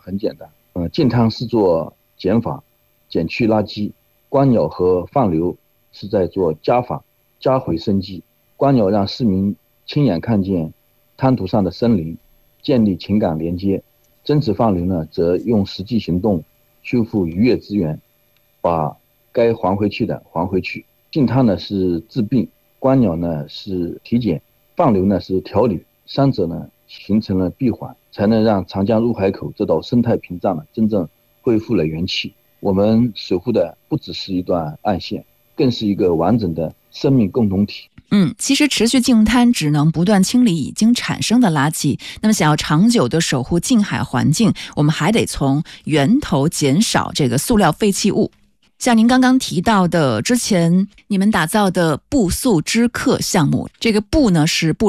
很简单，净滩是做减法，减去垃圾；观鸟和放流是在做加法，加回生机。观鸟让市民亲眼看见滩涂上的森林，建立情感连接；增值放流呢，则用实际行动修复渔业资源，把该还回去的还回去。净滩呢是治病，观鸟呢是体检，放流呢是调理，三者呢形成了闭环，才能让长江入海口这道生态屏障呢真正恢复了元气。我们守护的不只是一段岸线，更是一个完整的生命共同体。 其实持续净滩只能不断清理已经产生的垃圾，那么想要长久的守护近海环境，我们还得从源头减少这个塑料废弃物。像您刚刚提到的之前你们打造的不速之客项目，这个不呢是不